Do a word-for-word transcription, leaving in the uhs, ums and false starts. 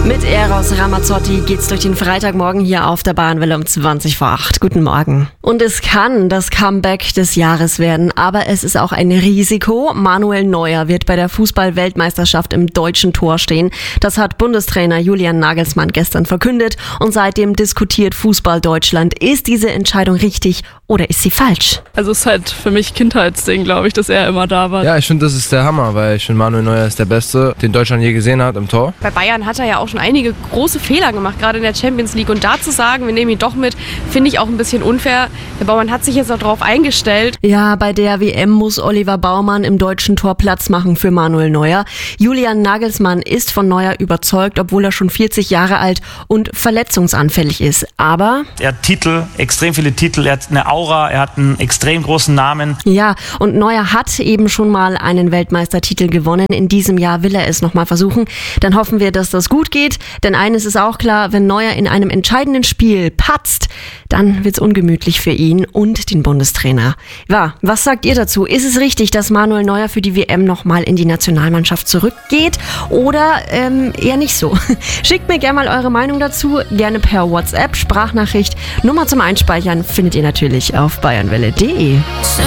Mit Eros Ramazzotti geht's durch den Freitagmorgen hier auf der Bayernwelle um zwanzig vor acht. Guten Morgen. Und es kann das Comeback des Jahres werden, aber es ist auch ein Risiko. Manuel Neuer wird bei der Fußball-Weltmeisterschaft im deutschen Tor stehen. Das hat Bundestrainer Julian Nagelsmann gestern verkündet. Und seitdem diskutiert Fußball Deutschland, ist diese Entscheidung richtig oder ist sie falsch? Also es ist halt für mich Kindheitsding, glaube ich, dass er immer da war. Ja, ich finde, das ist der Hammer, weil ich finde, Manuel Neuer ist der Beste, den Deutschland je gesehen hat im Tor. Bei Bayern hat er ja auch schon einige große Fehler gemacht, gerade in der Champions League. Und da zu sagen, wir nehmen ihn doch mit, finde ich auch ein bisschen unfair. Der Baumann hat sich jetzt auch darauf eingestellt. Ja, bei der W M muss Oliver Baumann im deutschen Tor Platz machen für Manuel Neuer. Julian Nagelsmann ist von Neuer überzeugt, obwohl er schon vierzig Jahre alt und verletzungsanfällig ist. Aber er hat Titel, extrem viele Titel, er hat eine Aura, er hat einen extrem großen Namen. Ja, und Neuer hat eben schon mal einen Weltmeistertitel gewonnen. In diesem Jahr will er es nochmal versuchen. Dann hoffen wir, dass das gut geht. Denn eines ist auch klar, wenn Neuer in einem entscheidenden Spiel patzt, dann wird's ungemütlich für ihn und den Bundestrainer. Ja, was sagt ihr dazu? Ist es richtig, dass Manuel Neuer für die W M nochmal in die Nationalmannschaft zurückgeht oder ähm, eher nicht so? Schickt mir gerne mal eure Meinung dazu, gerne per WhatsApp, Sprachnachricht. Nummer zum Einspeichern findet ihr natürlich auf bayernwelle punkt de.